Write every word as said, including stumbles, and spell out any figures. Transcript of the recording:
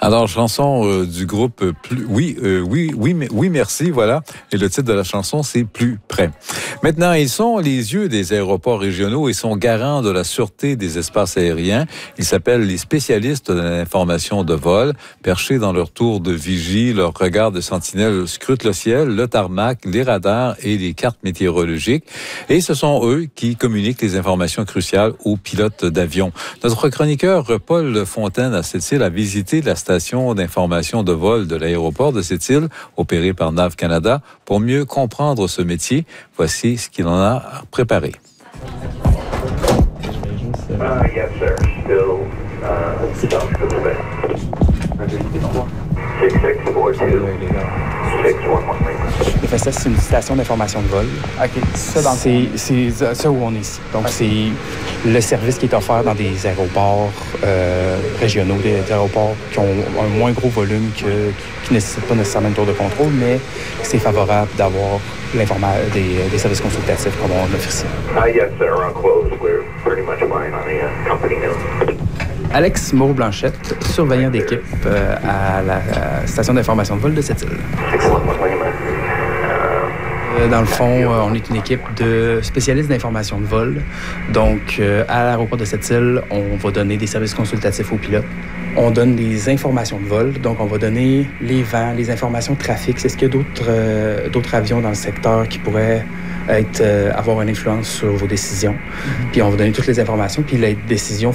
Alors, chanson euh, du groupe euh, plus oui euh, oui oui mais oui merci, voilà, et le titre de la chanson c'est Plus près. Maintenant, ils sont les yeux des aéroports régionaux et sont garants de la sûreté des espaces aériens. Ils s'appellent les spécialistes de l'information de vol. Perchés dans leur tour de vigie, leur regard de sentinelle scrute le ciel, le tarmac, les radars et les cartes météorologiques. Et ce sont eux qui communiquent les informations cruciales aux pilotes d'avion. Notre chroniqueur Paul Fontaine à Sept-Îles a visité la station d'information de vol de l'aéroport de Sept-Îles, opérée par N A V Canada, pour mieux comprendre ce métier. Voici ce qu'il en a préparé. Uh, yes, sir. Still, uh, still suspect. six six four two, six one one. Le FSS, c'est une station d'information de vol. OK. Ça, dans C'est, c'est ça où on est ici. Donc, okay. C'est le service qui est offert dans des aéroports euh, régionaux, des, des aéroports qui ont un moins gros volume, que, qui ne nécessitent pas nécessairement une tour de contrôle, mais c'est favorable d'avoir des, des services consultatifs comme on l'offre ici. Uh, yes, sir. On close. We're pretty much flying on the uh, company note. Alex Moreau-Blanchette, surveillant d'équipe euh, à la à station d'information de vol de Sept-Îles. Euh, dans le fond, euh, on est une équipe de spécialistes d'information de vol. Donc, euh, à l'aéroport de Sept-Îles, on va donner des services consultatifs aux pilotes. On donne des informations de vol. Donc, on va donner les vents, les informations de trafic. C'est ce qu'il y a d'autres, euh, d'autres avions dans le secteur qui pourraient être, euh, avoir une influence sur vos décisions. Mm-hmm. Puis, on va donner toutes les informations. Puis, les décisions